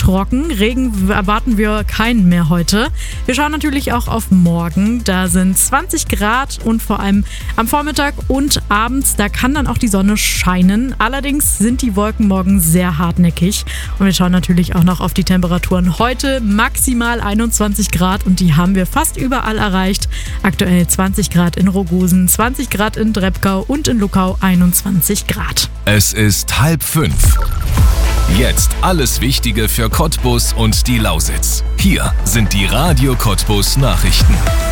trocken. Regen erwarten wir keinen mehr heute. Wir schauen natürlich auch auf morgen. Da sind 20 Grad und vor allem am Vormittag und abends, da kann dann auch die Sonne scheinen. Allerdings sind die Wolken morgen sehr hartnäckig. Und wir schauen natürlich auch noch auf die Temperaturen. Heute maximal 21 Grad und die haben wir fast überall erreicht. Aktuell 20 Grad in Rogosen, 20 Grad in Drebkau und in Luckau 21 Grad. Es ist 4:30. Jetzt alles Wichtige für Cottbus und die Lausitz. Hier sind die Radio Cottbus Nachrichten.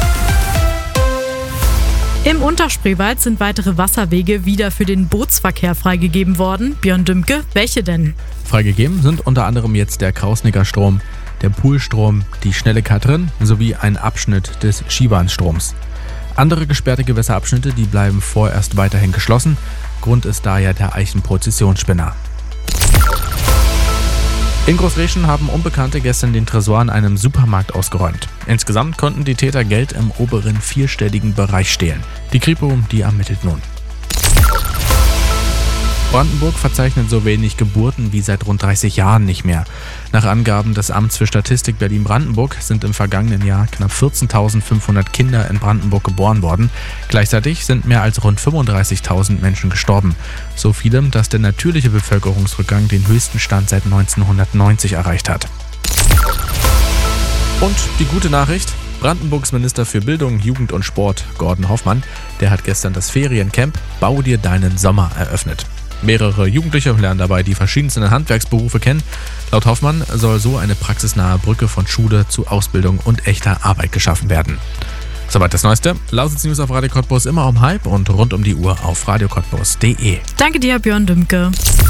Im Unterspreewald sind weitere Wasserwege wieder für den Bootsverkehr freigegeben worden. Björn Dümke, welche denn? Freigegeben sind unter anderem jetzt der Krausnicker Strom, der Poolstrom, die Schnelle Katrin sowie ein Abschnitt des Schiebanstroms. Andere gesperrte Gewässerabschnitte, die bleiben vorerst weiterhin geschlossen. Grund ist daher der Eichenprozessionsspinner. In Großreschen haben Unbekannte gestern den Tresor in einem Supermarkt ausgeräumt. Insgesamt konnten die Täter Geld im oberen vierstelligen Bereich stehlen. Die Kripo, die ermittelt nun. Brandenburg verzeichnet so wenig Geburten wie seit rund 30 Jahren nicht mehr. Nach Angaben des Amts für Statistik Berlin-Brandenburg sind im vergangenen Jahr knapp 14.500 Kinder in Brandenburg geboren worden. Gleichzeitig sind mehr als rund 35.000 Menschen gestorben. So viele, dass der natürliche Bevölkerungsrückgang den höchsten Stand seit 1990 erreicht hat. Und die gute Nachricht: Brandenburgs Minister für Bildung, Jugend und Sport, Gordon Hoffmann, der hat gestern das Feriencamp Bau dir deinen Sommer eröffnet. Mehrere Jugendliche lernen dabei die verschiedensten Handwerksberufe kennen. Laut Hoffmann soll so eine praxisnahe Brücke von Schule zu Ausbildung und echter Arbeit geschaffen werden. Soweit das Neueste. Lausitz News auf Radio Cottbus immer um 12:30 und rund um die Uhr auf radiocottbus.de. Danke dir, Björn Dümke.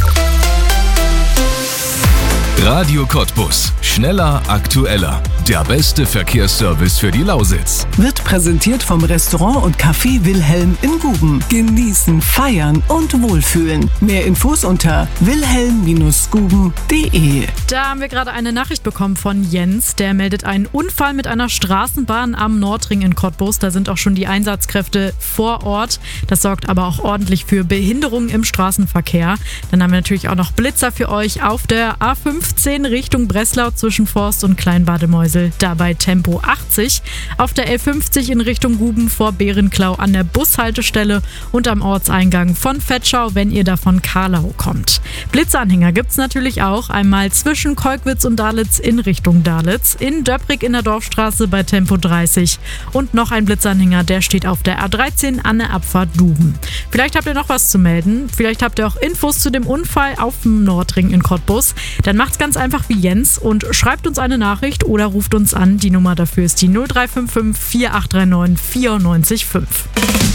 Radio Cottbus. Schneller, aktueller. Der beste Verkehrsservice für die Lausitz. Wird präsentiert vom Restaurant und Café Wilhelm in Guben. Genießen, feiern und wohlfühlen. Mehr Infos unter wilhelm-guben.de. Da haben wir gerade eine Nachricht bekommen von Jens. Der meldet einen Unfall mit einer Straßenbahn am Nordring in Cottbus. Da sind auch schon die Einsatzkräfte vor Ort. Das sorgt aber auch ordentlich für Behinderungen im Straßenverkehr. Dann haben wir natürlich auch noch Blitzer für euch auf der A15 Richtung Breslau zwischen Forst und Kleinbademäusel. Dabei Tempo 80. Auf der L50 in Richtung Guben vor Bärenklau an der Bushaltestelle und am Ortseingang von Vetschau, wenn ihr da von Karlau kommt. Blitzanhänger gibt es natürlich auch. Einmal zwischen Kolkwitz und Dalitz in Richtung Dalitz, in Döbrig in der Dorfstraße bei Tempo 30 und noch ein Blitzanhänger, der steht auf der A13 an der Abfahrt Duben. Vielleicht habt ihr noch was zu melden. Vielleicht habt ihr auch Infos zu dem Unfall auf dem Nordring in Cottbus. Dann macht's ganz einfach wie Jens und schreibt uns eine Nachricht oder ruft uns an. Die Nummer dafür ist die 0355 4839 945.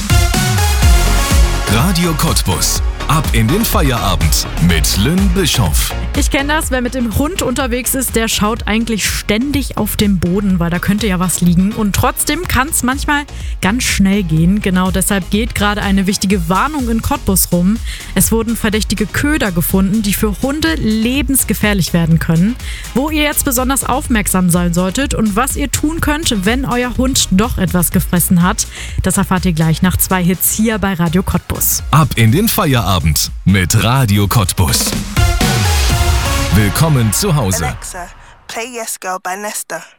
Radio Cottbus. Ab in den Feierabend mit Lynn Bischoff. Ich kenne das, wer mit dem Hund unterwegs ist, der schaut eigentlich ständig auf den Boden, weil da könnte ja was liegen. Und trotzdem kann es manchmal ganz schnell gehen. Genau deshalb geht gerade eine wichtige Warnung in Cottbus rum. Es wurden verdächtige Köder gefunden, die für Hunde lebensgefährlich werden können. Wo ihr jetzt besonders aufmerksam sein solltet und was ihr tun könnt, wenn euer Hund doch etwas gefressen hat, das erfahrt ihr gleich nach 2 Hits hier bei Radio Cottbus. Ab in den Feierabend mit Radio Cottbus. Willkommen zu Hause. Alexa, play Yes Girl by Nesta.